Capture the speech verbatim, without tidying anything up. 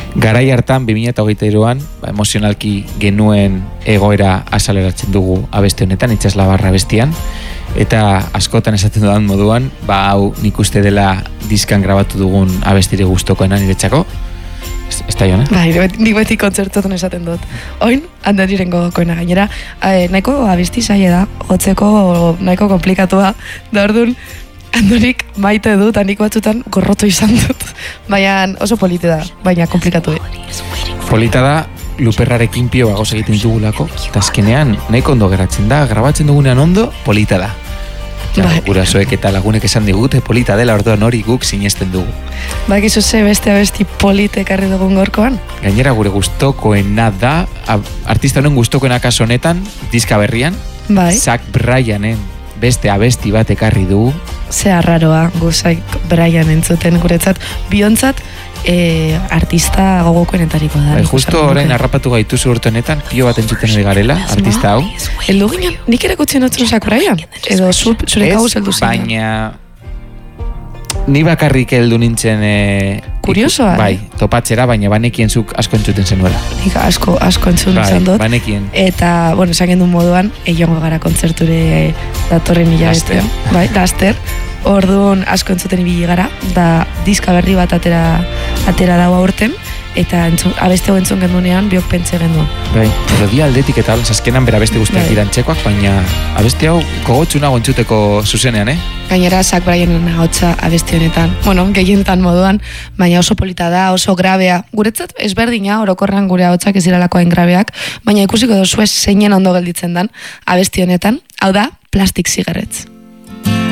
Garai hartan, bi mila hogeita hiruan, ba, emozionalki genuen egoera azaleratzen dugu abeste honetan, itxaslabarra abestian, eta askotan esaten dudan moduan, ba hau nik uste dela diskan grabatu dugun abestire gustokoena niretzako. Ez da joan, eh? Bai, nik beti kontzertuetan esaten dut. Oin, Andoniren gogokoena gainera. Eh, nahiko abesti zaila da, jotzeko nahiko komplikatua, da orduan, Andonik maite dut, anik batzutan gorroto izan dut. Baina oso polite da, baina komplikatu. Polita da, luperrarekin pio bagoz egiten ditugulako, eta azkenean nahiko ondo geratzen da, grabatzen dugunean ondo, polita da. Ja, bai. Gurasoek eta lagunek esan digute polita dela, orduan hori guk sinesten dugu. Ba, gizu ze beste abesti polite ekarri dugun gorkoan? Gainera gure gustokoena da, artista honen gustokoena kaso honetan, diska berrian, bai. Zach Bryanen beste abesti bat ekarri dugu. Ze arraroa, Zach Bryan entzuten guretzat, biontzat, e, artista gogokoenetariko da. Bai, justo orain harrapatu gaituzu urte honetan, pio bat entzuten ari garela, artista hau. Eldu ginen, nik erakutzen otzun Zach Bryan? Edo zure kabuz eldu zen? Baina ni bakarrik heldu nintzen e, kuriosoa, bai, topatzera, baina banekien zuk asko entzuten zenuela. Nik asko, asko entzun bai, izan dut. Banekien. Eta, bueno, esan gendun moduan, eiongo gara kontzerture datorren hilabetean. Bai, laster. Orduan asko entzuten ibili gara, da diska berri bat atera, atera dago aurten, eta entzun, abeste hau entzun gendunean, biok pentsa genduen. Bai, melodia aldetik eta azkenan bera beste guztiak bai. Irantzekoak, baina abeste hau gogotsunago entzuteko zuzenean, eh? Gainera, Zach Bryanen ahotsa abesti honetan, bueno, gehienetan moduan, baina oso polita da, oso grabea. Guretzat ezberdina, orokorran gure ahotsak ez diralakoain grabeak, baina ikusiko dozu ez zeinen ondo gelditzen dan abesti honetan, hau da, Plastic Cigarettes.